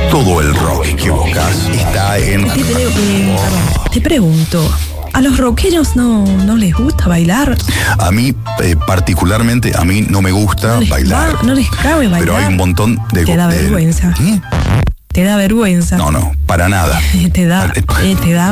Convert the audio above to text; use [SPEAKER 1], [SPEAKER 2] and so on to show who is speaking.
[SPEAKER 1] Todo el rock que buscas está en...
[SPEAKER 2] Te pregunto, ¿a los rockeros no les gusta bailar?
[SPEAKER 1] A mí, particularmente, a mí no me gusta bailar.
[SPEAKER 2] No les cabe bailar.
[SPEAKER 1] Pero hay un montón de...
[SPEAKER 2] Te da vergüenza.
[SPEAKER 1] ¿Qué?
[SPEAKER 2] Te da vergüenza.
[SPEAKER 1] No, para nada.
[SPEAKER 2] Te da